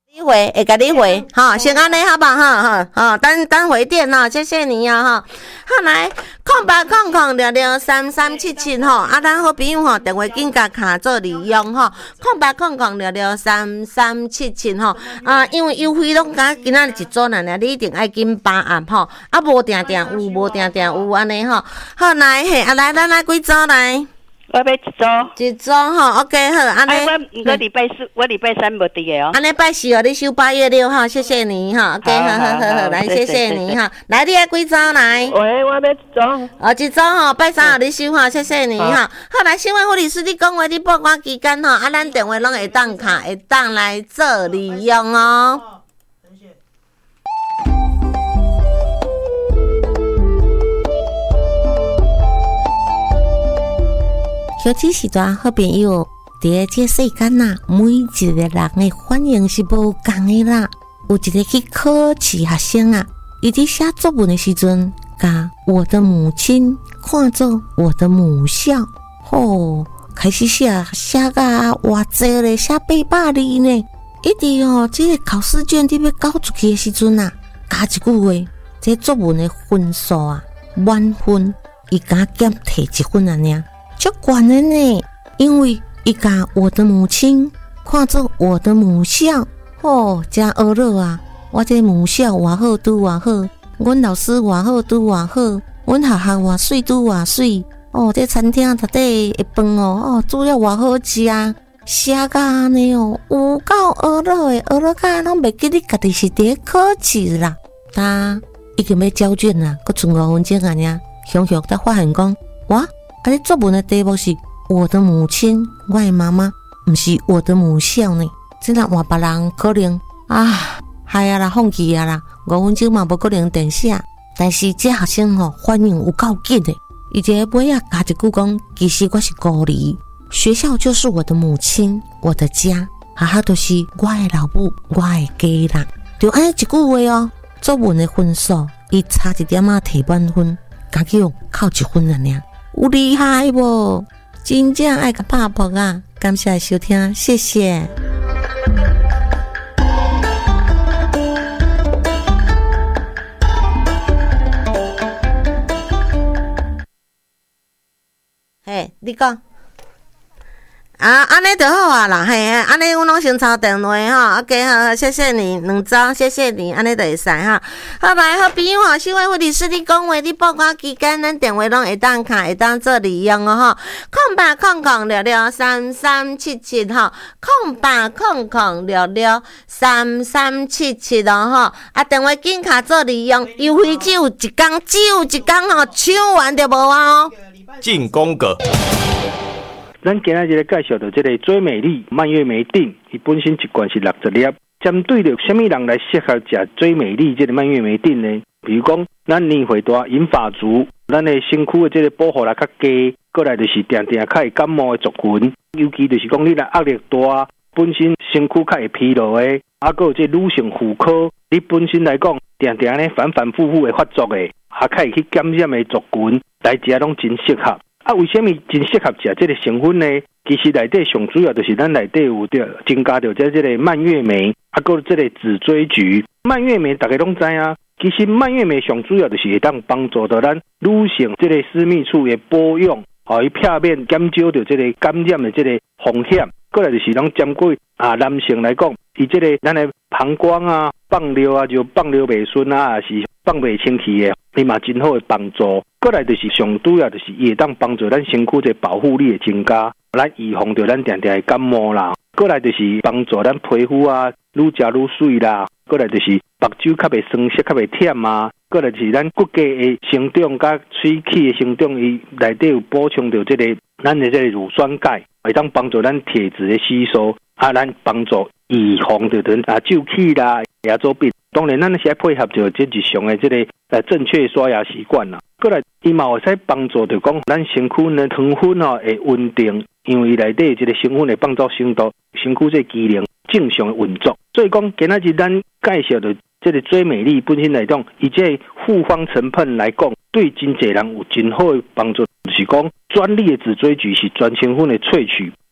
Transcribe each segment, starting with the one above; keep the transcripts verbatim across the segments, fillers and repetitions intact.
你回，会甲你回，哈，先安尼好不好？哈哈，哈，等等回电哦，谢谢你啊，哈。好来，空八空空六六三三七七吼，啊，咱好朋友吼，电话紧甲卡做利用吼，空八空空六六三三七七吼，啊，因为优惠拢甲今仔日一组呢，你一定爱紧把握吼，啊，无定定有，无定定有安尼吼。好来嘿，啊来，咱来几组来。 我要一组， 一组吼 ，OK 好，安尼。 啊，我我礼拜四，我礼拜三无伫个哦。 安尼拜四哦，你收八月六号，谢谢你哈。OK， 好好好好，来谢谢你哈。来，你爱几组来？ 喂，我要一组。 哦，一组吼，拜三号你收哈，谢谢你哈。好，来，新闻护理师，你讲话你报关期间吼，啊，咱电话拢会当卡，会当来做利用哦。小姊时代好朋友，伫个这世间呐，每一个人的反应是无共的啦。有一个去考试学生啊，伊伫写作文的时阵，甲我的母亲看做我的母校，吼、哦，开始写写甲偌济咧，写八百字呢。一直哦，这个考试卷伫要交出去的时阵啊，加一句话，这作文的分数啊，满分，伊加减摕一分啊尔。足悬的呢，因为伊甲我的母亲看做我的母校，哦，真恶乐啊！我这母校偌好拄偌好，阮老师偌好拄偌好，阮学校偌水拄偌水，哦，这餐厅内底的饭哦，哦，煮了偌好食啊！写甲安尼哦，有够恶乐的，恶乐甲拢袂记你家己是伫考试啦。他已经要交卷啦，佫剩五分钟啊尔，熊熊才发现讲，哇！啊！你作文的题目是我的母亲，我的妈妈，不是我的母校呢。这若换别人可能啊，害啊啦，放弃啊啦，五分钟嘛无可能填写。但是这学生吼、哦、反应有够紧的，伊这尾啊加一句讲，其实我是孤儿，学校就是我的母亲，我的家，学校就是我的老母，我的家人。就安尼一句话哦，作文的分数，伊差一点啊摕满分，加去用扣一分啊尔。有厉害无？真正爱甲拍扑啊！感谢收听，谢谢。嘿，你讲。啊，安尼就好啊啦，嘿，安尼阮拢先抄电话哈 ，OK 好，谢谢你，两张，谢谢你，安尼就会使哈。好来，好朋友吼，新闻护理师你讲话，你报关期间，咱电话拢会当卡，会当做利用哦吼。空八空空六六三三七七吼，空八空空六六三三七七哦吼。啊，电话紧卡做利用，优惠只有一天，只有一天吼，抢完就无啊哦。 进攻个。 咱今仔日介绍到这个最美丽蔓越莓锭，伊本身一罐是六十粒。针对着什么人来适合食最美丽这个蔓越莓锭呢？比如讲，咱年岁大、银发族，咱的身躯的这个保护力较低，过来就是定定较会感冒的族群，尤其就是讲你若压力大，本身身躯较会疲劳的，啊，还有这女性妇科，你本身来讲定定咧反反复复的发作的，啊，较会去感染的族群来食拢真适合。啊，为什么真适合食这个成分呢？其实内底上主要就是咱内底有着增加着这这个蔓越莓，啊，还有这个紫锥菊。蔓越莓大家拢知啊，其实蔓越莓上主要就是会当帮助到咱女性这个私密处的保养，哦，伊片面减少着这个感染的这个风险。过来就是拢针对啊男性来讲，伊这个咱的膀胱啊、放尿啊，就放尿袂顺啊，还是放袂清气的，伊嘛真好的帮助。过来就是上主要就是伊会当帮助咱身躯的保护力的增加，来预防着咱定定的感冒啦。过来就是帮助咱皮肤啊愈食愈水啦。过来就是目睭较袂酸涩、较袂忝啊。过来就是咱骨骼的生长、甲喙齿的生长，伊内底有补充着这个咱的这个乳酸钙，会当帮助咱铁质的吸收，啊，咱帮助预防着咱啊皱起啦、牙周病。当然，咱是要配合着这日常的这个呃正确刷牙习惯啦。过来，伊嘛会使帮助着讲咱身躯的糖分哦会稳定，因为伊内底这个成分会帮助身体身躯这机能正常的运作。所以讲，今仔日咱介绍的这个最美丽本身来讲，以这复方成分来讲，对真侪人有真好的帮助。就是讲，专利的紫锥菊是全成分的萃取，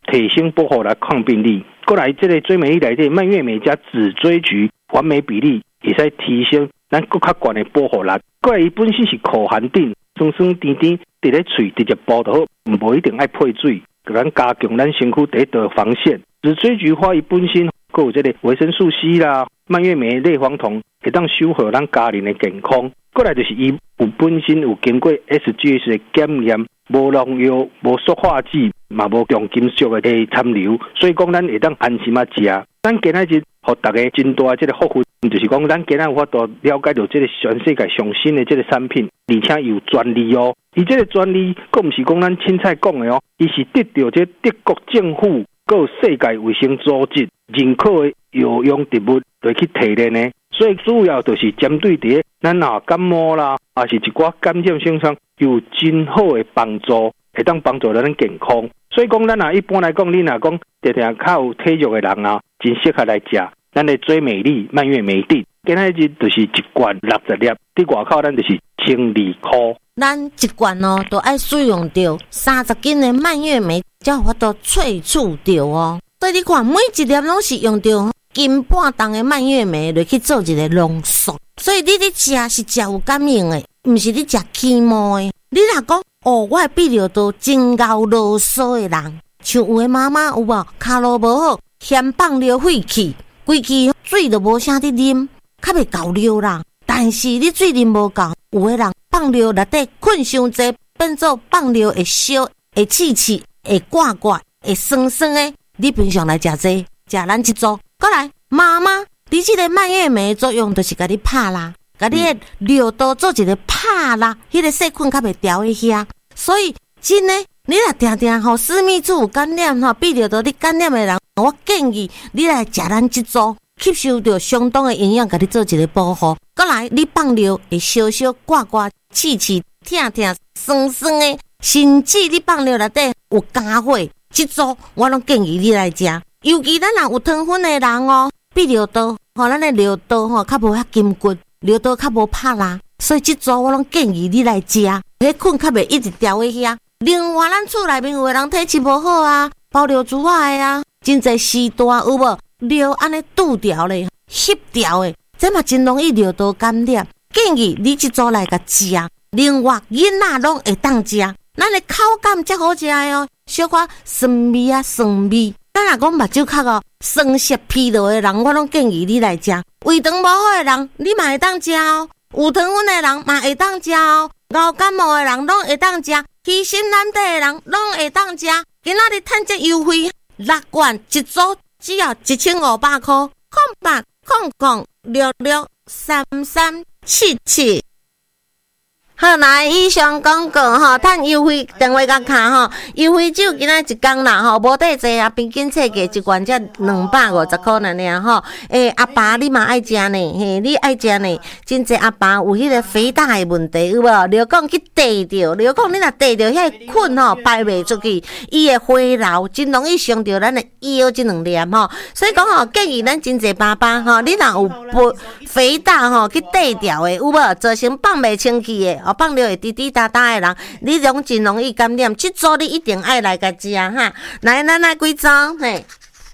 提升保护力、抗病力。过来，这个追美丽内底蔓越莓加紫锥菊完美比例，会使提升咱更较悬的保护力。过来，伊本身是苦寒顶，酸酸甜甜，伫咧喙直接包就好，无一定爱配水，咱加强咱身躯第一道防线。紫锥菊花伊本身佫有这个维生素 C 啦，蔓越莓类黄酮会当守护咱家人的健康。过来就是伊有本身有经过 S G S 的检验，无农药、无塑化剂，嘛无重金属的残留，所以讲咱会当安心啊食。咱今仔日互大家真大这个福分，就是讲咱今仔有法度了解到这个全世界上新的这个产品，而且有专利哦。伊这个专利，佫毋是讲咱凊彩讲的哦，伊是得到这德国政府、佫有世界卫生组织认可的药用植物来去提炼的。所以主要就是针对伫咱若感冒啦，也是一寡感染性伤，有真好的帮助，会当帮助咱健康。所以讲，咱若一般来讲，你若讲常常较有体弱的人啊，真适合来食咱的追美丽蔓越莓锭。今仔日就是一罐六十粒，伫外口咱就是千二块。 咱一罐哦，都爱使用到三十斤的蔓越莓，才有法度萃取到哦。所以你看，每一粒拢是用到斤半重的蔓越莓来去做一个浓缩，所以你咧食是食有感应的，毋是你食起毛的。你若讲哦，我泌尿道真够啰嗦的人，像有的妈妈有无骹路无好，嫌放尿废气，规支水都无啥伫啉，较袂够尿啦。但是你水啉无够，有的人放尿内底困伤济，变做放尿会烧、会刺刺、会挂挂、会酸酸的。你平常来食这，食咱一组。过来，妈妈，你这个蔓越莓作用就是甲你拍啦，甲你的尿道做一个拍啦，迄、那个细菌较袂调喺遐。所以真的，你若定定吼私密处有感染吼，泌尿道你感染的人，我建议你来食咱一组，吸收到相当的营养，甲你做一个保护。过来，你放尿会烧烧、挂挂、刺刺、痛痛、酸酸的，甚至你放尿内底有加火，这组我拢建议你来食。尤其咱若有糖分的人哦，泌尿道吼，咱的尿道吼较无遐筋骨，尿道较无拍啦，所以这组我拢建议你来食，迄菌较袂一直调喺遐。另外，咱厝内面有的人体质无好啊，包尿珠仔的啊，真侪时段有无尿安尼堵掉咧，翕掉的，这嘛真容易尿道感染。建议你这组来甲食。另外，囡仔拢会当食，咱的口感才好食的哦，小可酸味啊，酸味。咱若讲目睭较哦酸涩疲劳的人，我拢建议你来食。胃肠无好的人，你嘛会当食哦。有糖分的人嘛会当食哦。熬感冒的人拢会当食，虚心难得的人拢会当食。今仔日趁这优惠，六罐一组只要一千五百块，空八空空六六三三七七。好，来以上广告吼，趁优惠电话甲卡吼，优惠只有今仔一天啦吼，无得济啊，平均册价一罐才两百五十块尔尔吼。诶、欸，阿爸你嘛爱食呢，嘿，你爱食呢，真济阿爸有迄个肥大的问题有无？你讲去地着，你讲你若地着遐菌吼排袂出去，伊会回流，真容易伤着咱的腰这两粒吼。所以讲吼，建议咱真济爸爸吼，你若有肥肥大吼去地调的有无？造成放袂清气的。哦，放尿会滴滴答答的人，你种真容易感染。这组你一定爱来甲食哈。来，咱来几组？嘿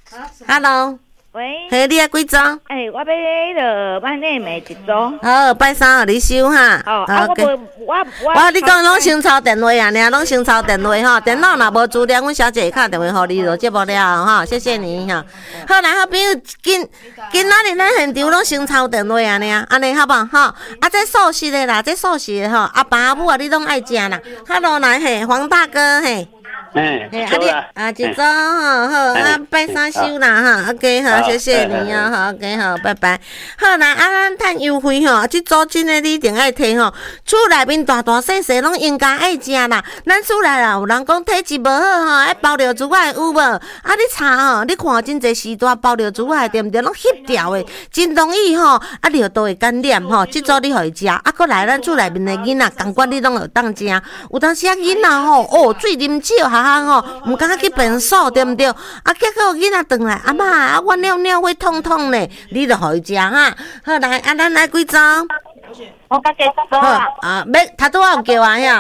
，Hello， 喂， 嘿，你啊几组？ 哎，我要迄个蔓越莓一组。 好，拜三号你收哈。 哦，啊，我无，我我。 我你讲拢先抄电话啊，尔拢先抄电话哈。电脑若无资料，阮小姐会打电话互你就节目了哈。谢谢你哈。好，来，好朋友，今今仔日咱现场拢先抄电话啊，尔安尼好无吼？啊，这素食的啦，这素食的吼，阿爸阿母啊，你拢爱食啦。Hello，来嘿，黄大哥嘿。 哎， 哎，啊你啊，一早吼好，啊拜三收啦哈 ，OK 好，谢谢你哦，好 ，OK 好，拜拜。好啦，啊咱趁优惠吼，这组真的你一定爱摕吼，厝内面大大细细拢应该爱食啦。咱厝内啦有人讲体质无好吼，爱包尿珠仔有无？啊你查吼，你看真侪时段包尿珠仔对毋对？拢翕掉的，真容易吼，啊尿道会感染吼，这组你互伊食，啊搁来咱厝内面的囡仔，同款你拢会当食。有当时啊囡仔吼，哦水啉少哈。啊吼，毋敢去便所对毋对？啊，结果囡仔转来，阿嬷啊，我尿尿会痛痛呢，你著互伊食哈。好来，啊，咱来几组？ 我甲几组啊？ 啊，要头拄仔有叫啊呀？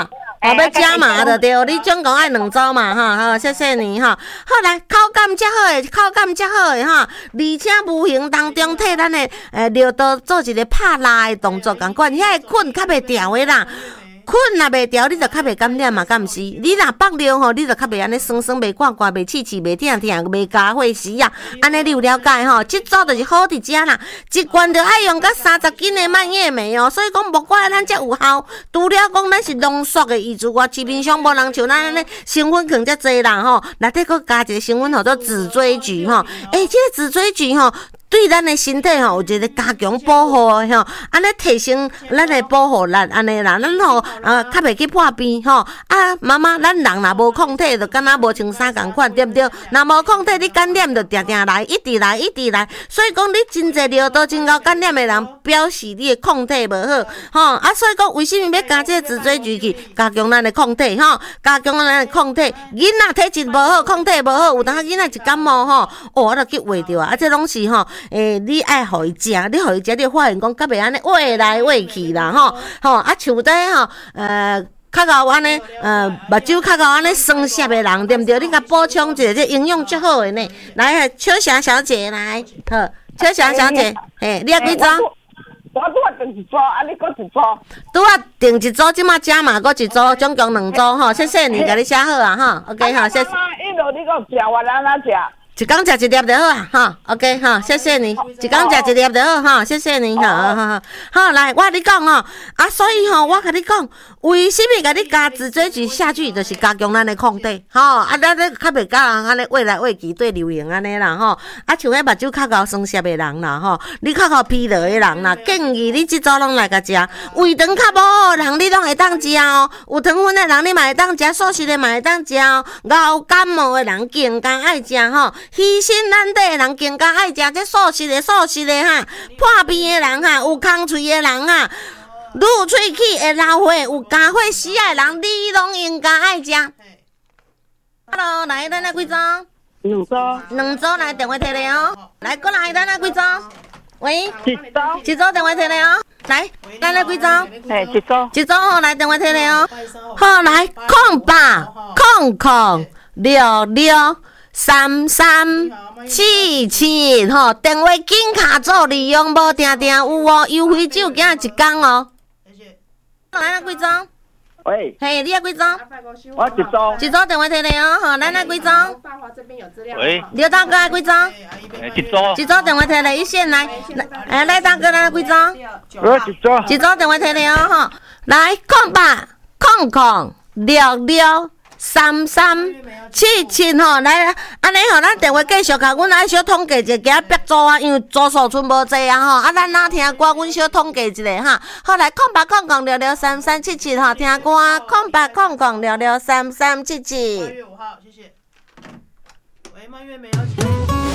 哦，要加码的对，你总共爱两周嘛哈，好，谢谢你哈。好来，口感较好的，口感较好的哈，而且无形当中替咱的诶尿道做一个拍拉的动作，共款，遐个困较袂调的啦。困若袂调，你就较袂感染嘛，敢毋是？你若放尿吼，你就较袂安尼酸酸、袂挂挂、袂刺刺、袂疼疼、袂加血死啊！安尼你有了解吼？即组就是好伫遮啦，一罐就爱用到三十斤的蔓越莓哦，所以讲无怪咱遮有效。除了讲咱是浓缩的意思，外市面上无人像咱安尼成分更遮济啦吼，内底佫加一个成分叫做紫锥菊吼，诶、欸，即、这个紫锥菊吼。对咱的身体吼有一个加强保护的吼，安尼提升咱的保护力，安尼啦，咱吼呃较袂去破病吼。啊，妈妈，咱人若无抗体，就敢若无穿衫共款，对不对？若无抗体，你感染就定定来，一直来，一直来。所以讲，你真侪尿道真高感染的人，表示你的抗体无好吼。啊，所以讲，为什么要加这个紫锥菊去加强咱的抗体吼？加强咱的抗体，囡仔体质无好，抗体无好，有当囡仔一感冒吼，哦，我就去话着啊，啊，这拢是吼。诶、欸，你爱互伊食，你互伊食，你发现讲较袂安尼喂来喂去啦，吼吼啊，像底吼，呃，较够安尼，呃，目睭较够安尼酸涩的人，对毋对？你甲补充一下，这营养足好的呢。来，秋霞小姐来，好，秋霞小姐，嘿，你啊几组？ 我拄啊订一组，啊，你搁一组。 拄啊订一组，即马加码搁一组，总共两组吼。谢谢你，甲你写好啊，哈 ，OK 哈，谢谢。 妈妈，一路你搁食，我安怎食？ 一工食一粒就好啊，哈 ，OK 哈，谢谢你，一工食一粒就好哈，谢谢你哈，好好好，好来，我甲你讲吼，啊，所以吼，我甲你讲，为什么甲你加紫锥菊下去，就是加强咱的抗体，吼，啊，咱咧较袂甲人安尼喂来喂去对流行安尼啦，吼，啊，像迄目睭较高酸涩的人啦，吼，你较高疲劳的人啦，建议你即组拢来甲食，胃肠较无好人你拢会当食哦，有糖分的人你嘛会当食，素食的嘛会当食哦，熬感冒的人更加爱食吼。牺牲咱底的人更加爱食这素食的素食的哈，破病的人哈，有空喙的人哈，愈喙齿会流血，有加血死的人，你拢应该爱食。Hello， 来，咱来几组？ 两组。 两组来电话摕来哦。来，过来，咱来几组？喂， 一组。 一组电话摕来哦。来，咱来几组？ 嘿，一组。 一组吼，来电话摕来哦。好，来，空八空空六六。三三七七吼，电话紧卡做利用，无定定有哦，优惠只有今一工哦。来啊，几张？ 喂， 嘿，你啊几张？ 我一张。 一张电话摕来哦，吼，咱啊几张？ 喂， 刘大哥几张？ 一张。 一张电话摕来，一线来，来，来大哥，咱几张？ 我一张。 一张电话摕来哦，吼，来空八空空六六。三三七七吼，来，安尼吼，咱电话继续甲阮来小统计一下，加别组啊，因为组数剩无济啊吼，啊，咱哪听歌，阮小统计一下哈。好来，空八空空六六三三七七吼，听歌，空八空空六六三三七七。 八月五号，谢谢。喂，蔓越莓邀请。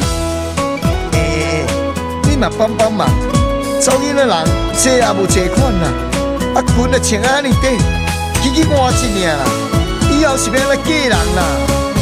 诶，你嘛帮帮忙，走囡仔人找也无找款啦，啊，裙啊穿安尼短，起起换一领啦。以后是要来嫁人啦。